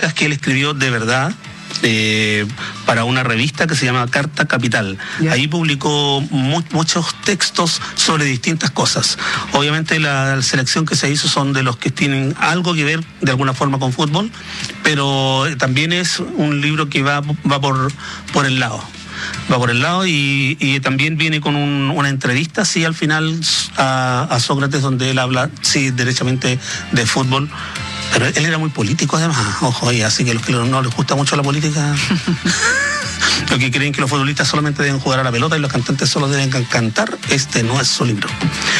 crónicas que él escribió de verdad, para una revista que se llama Carta Capital. Yeah. Ahí publicó muchos textos sobre distintas cosas. Obviamente la selección que se hizo son de los que tienen algo que ver de alguna forma con fútbol, pero también es un libro que va por el lado. Va por el lado y también viene con una entrevista, sí, al final a Sócrates, donde él habla, sí, derechamente de fútbol. Pero él era muy político además, ojo, y así que los que no les gusta mucho la política, los que creen que los futbolistas solamente deben jugar a la pelota y los cantantes solo deben cantar, este no es su libro.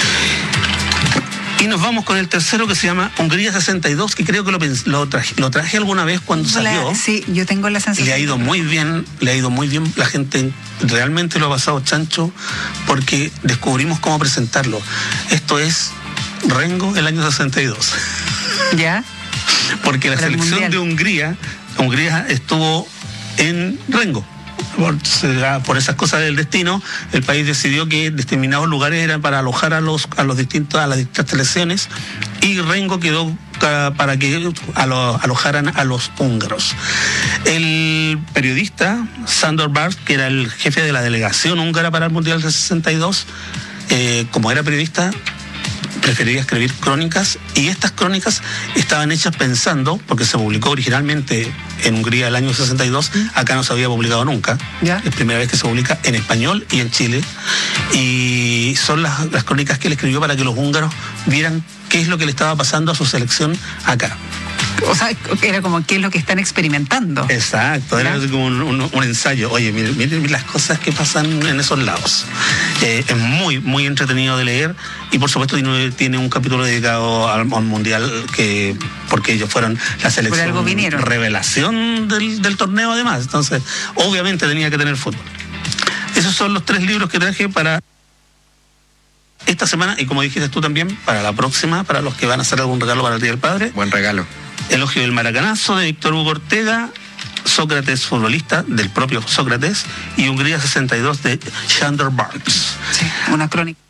Y nos vamos con el tercero, que se llama Hungría 62, que creo que lo traje alguna vez cuando salió. Sí, yo tengo la sensación. Le ha ido muy bien, la gente realmente lo ha pasado chancho, porque descubrimos cómo presentarlo. Esto es Rengo, el año 62. ¿Ya? Porque la selección de Hungría estuvo en Rengo. Por esas cosas del destino, el país decidió que determinados lugares eran para alojar a las distintas selecciones, y Rengo quedó para que alojaran a los húngaros. El periodista Sándor Bár, que era el jefe de la delegación húngara para el Mundial del 62, como era periodista, prefería escribir crónicas, y estas crónicas estaban hechas pensando, porque se publicó originalmente en Hungría el año 62, acá no se había publicado nunca. ¿Ya? Es primera vez que se publica en español y en Chile, y son las crónicas que él escribió para que los húngaros vieran qué es lo que le estaba pasando a su selección acá. O sea, era como qué es lo que están experimentando. Exacto, era como un ensayo. Oye, miren las cosas que pasan en esos lados. Es muy, muy entretenido de leer, y por supuesto tiene un capítulo dedicado al Mundial, porque ellos fueron la selección revelación del torneo además. Entonces, obviamente tenía que tener fútbol. Esos son los 3 libros que traje para esta semana, y como dijiste tú también, para la próxima, para los que van a hacer algún regalo para el Día del Padre. Buen regalo. Elogio del Maracanazo, de Víctor Hugo Ortega. Sócrates futbolista, del propio Sócrates. Y Hungría 62, de Sándor Bár. Sí, una crónica.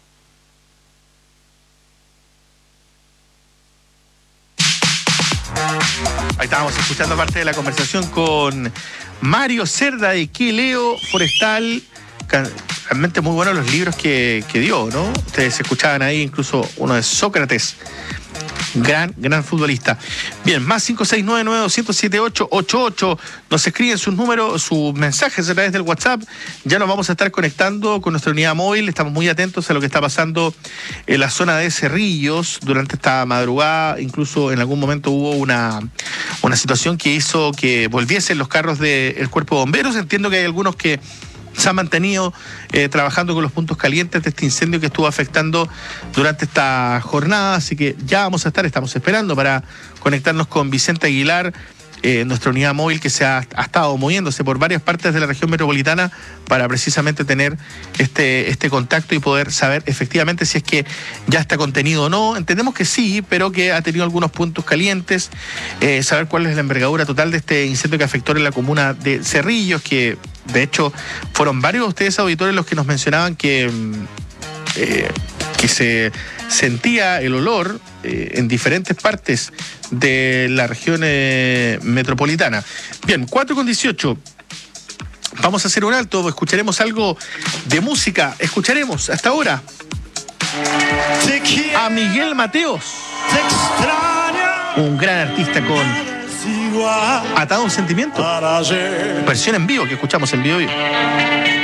Ahí estábamos escuchando parte de la conversación con Mario Cerda de Quileo Forestal. Realmente muy buenos los libros que dio, ¿no? Ustedes escuchaban ahí incluso uno de Sócrates. Gran futbolista. Bien, más 569-9207-888. Nos escriben sus números, sus mensajes a través del WhatsApp. Ya nos vamos a estar conectando con nuestra unidad móvil. Estamos muy atentos a lo que está pasando en la zona de Cerrillos durante esta madrugada. Incluso en algún momento hubo una situación que hizo que volviesen los carros del Cuerpo de Bomberos. Entiendo que hay algunos que se han mantenido trabajando con los puntos calientes de este incendio que estuvo afectando durante esta jornada, así que ya estamos esperando para conectarnos con Vicente Aguilar, nuestra unidad móvil que ha estado moviéndose por varias partes de la región metropolitana para precisamente tener este contacto y poder saber efectivamente si es que ya está contenido o no. Entendemos que sí, pero que ha tenido algunos puntos calientes, saber cuál es la envergadura total de este incendio que afectó en la comuna de Cerrillos, que de hecho fueron varios de ustedes auditores los que nos mencionaban que se sentía el olor en diferentes partes de la región metropolitana. Bien, 4:18. Vamos a hacer un alto, escucharemos algo de música. Escucharemos hasta ahora a Miguel Mateos, un gran artista con Atado a un Sentimiento, versión en vivo que escuchamos en vivo.